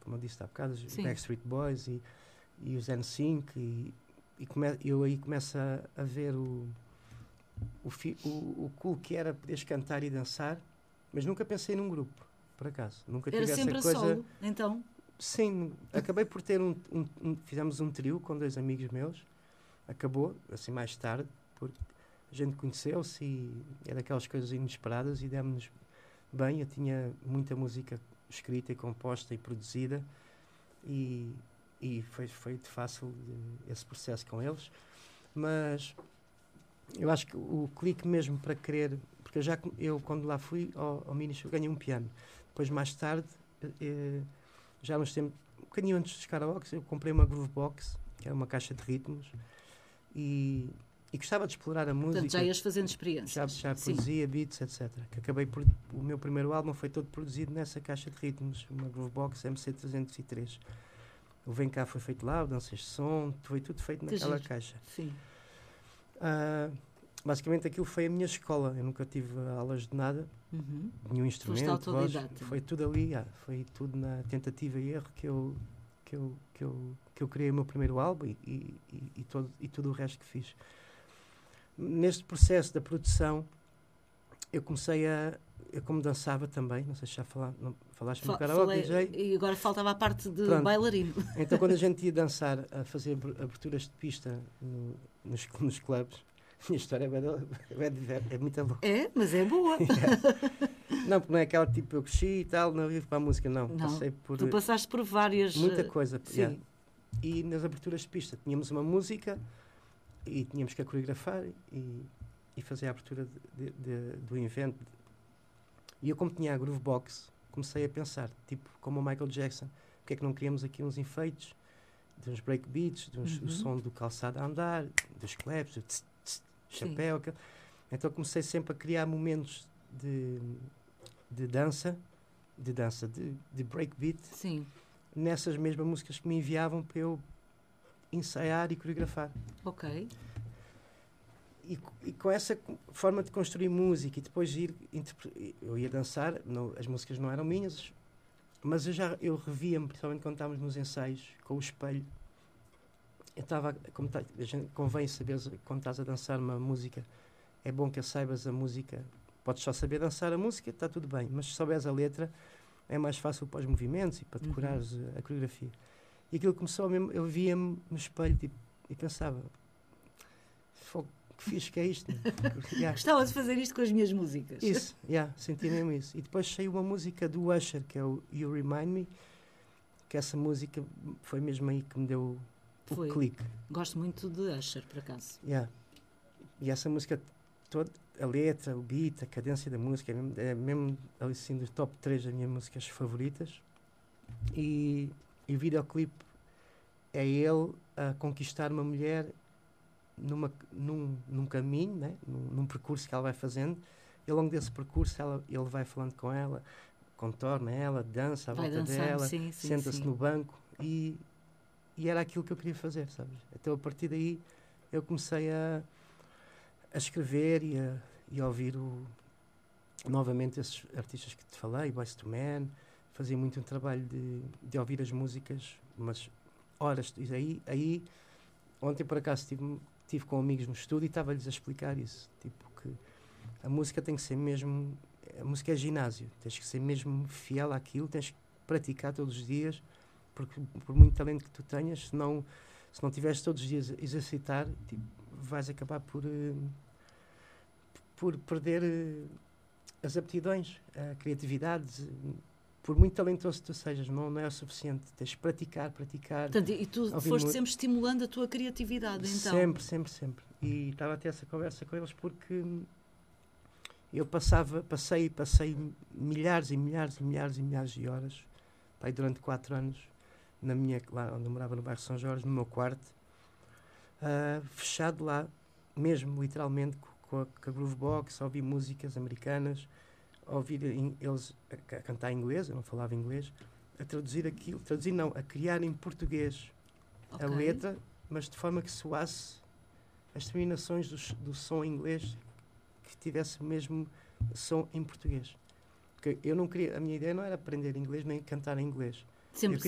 como eu disse há bocado, os Sim. Backstreet Boys e os NSYNC, eu aí começo a ver o cool que era poderes cantar e dançar, mas nunca pensei num grupo, por acaso. Nunca Era tive essa sempre a coisa. solo, então? Sim, acabei por ter fizemos um trio com 2 amigos meus, acabou, assim mais tarde, porque a gente conheceu-se e era daquelas coisas inesperadas e demos-nos bem. Eu tinha muita música escrita e composta e produzida e foi de fácil esse processo com eles, mas eu acho que o clique mesmo para querer, porque eu quando lá fui ao Minis eu ganhei um piano, depois mais tarde já nos tempos, um bocadinho antes dos karaokes, eu comprei uma Groovebox, que era uma caixa de ritmos, e gostava de explorar a música. Portanto, já ias fazendo experiências. Já produzia beats, etc. Que o meu primeiro álbum foi todo produzido nessa caixa de ritmos, uma Groovebox MC303. O Vem Cá foi feito lá, o Danças de Som, foi tudo feito naquela caixa. Sim. Basicamente aquilo foi a minha escola. Eu nunca tive aulas de nada, nenhum instrumento, voz, foi tudo ali, foi tudo na tentativa e erro que eu criei o meu primeiro álbum e tudo o resto que fiz. Neste processo da produção, eu comecei eu como dançava também, não sei se já falaste no karaoke, DJ. E agora faltava a parte de bailarino. Então quando a gente ia dançar, a fazer aberturas de pista nos clubes, a minha história é muito boa. É, mas é boa. Não, porque não é aquela tipo eu cresci e tal, não vivo para a música, não. Tu passaste por várias... Muita coisa. Sim. Yeah. E nas aberturas de pista tínhamos uma música e tínhamos que a coreografar e fazer a abertura do evento. E eu, como tinha a Groovebox, comecei a pensar, tipo, como o Michael Jackson, porque é que não criamos aqui uns efeitos, de uns breakbeats, o som do calçado a andar, dos claps, do tss, tss, chapéu. Então comecei sempre a criar momentos de dança, de breakbeat, sim, nessas mesmas músicas que me enviavam para eu ensaiar e coreografar. Ok. E com essa forma de construir música e depois eu ia dançar, as músicas não eram minhas, mas eu revia-me, principalmente quando estávamos nos ensaios, com o espelho. Convém saber, quando estás a dançar uma música, é bom que saibas a música. Podes só saber dançar a música, está tudo bem, mas se souberes a letra, é mais fácil para os movimentos e para decorares a coreografia. E aquilo começou mesmo, eu via-me no espelho e pensava, que fixe que é isto? Gostava de fazer isto com as minhas músicas. Isso, senti mesmo isso. E depois saiu uma música do Usher, que é o You Remind Me, que essa música foi mesmo aí que me deu o clique. Gosto muito de Usher, por acaso. E essa música toda, a letra, o beat, a cadência da música, é mesmo assim dos top 3 das minhas músicas favoritas. E o videoclipe é ele a conquistar uma mulher num caminho, né? num percurso que ela vai fazendo, e ao longo desse percurso ele vai falando com ela, contorna ela, dança à volta dela, senta-se no banco e era aquilo que eu queria fazer, sabes? Então a partir daí eu comecei a escrever e a ouvir novamente esses artistas que te falei, Boyz II Men, fazia muito um trabalho de ouvir as músicas, mas horas, e aí ontem por acaso estive com amigos no estúdio e estava-lhes a explicar isso, tipo que a música tem que ser mesmo, a música é ginásio, tens que ser mesmo fiel àquilo, tens que praticar todos os dias, porque por muito talento que tu tenhas, se não tiveres todos os dias a exercitar, tipo, vais acabar por perder as aptidões, a criatividade. Por muito talentoso que tu sejas, não é o suficiente. Tens de praticar. Portanto, e tu foste sempre estimulando a tua criatividade, então? Sempre. E estava a ter essa conversa com eles porque eu passei milhares e milhares de horas, durante 4 anos, lá onde eu morava no bairro São Jorge, no meu quarto, fechado lá, mesmo, literalmente, com a Groovebox, a ouvir músicas americanas, a ouvir eles a cantar em inglês, eu não falava inglês, a traduzir aquilo, a criar em português a letra, mas de forma que soasse as terminações do som em inglês, que tivesse o mesmo som em português. Porque eu não queria, a minha ideia não era aprender inglês nem cantar em inglês. Sempre